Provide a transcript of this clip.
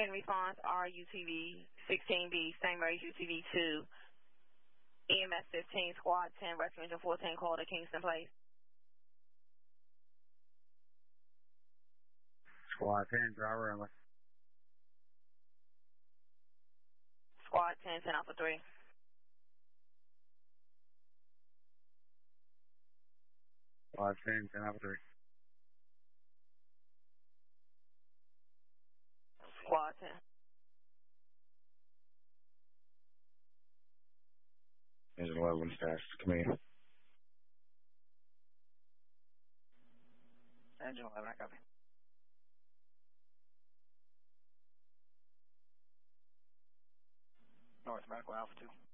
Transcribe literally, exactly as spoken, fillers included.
Same response, R U T V sixteen B, same race U T V two, E M S fifteen, Squad ten, Rescue Engine fourteen, call to Kingston Place. Squad ten, driver runway. Squad ten, ten Alpha three. Squad ten, ten Alpha three. Squad ten. Engine eleven status, come in. Engine eleven, I copy. North Medical Alpha two.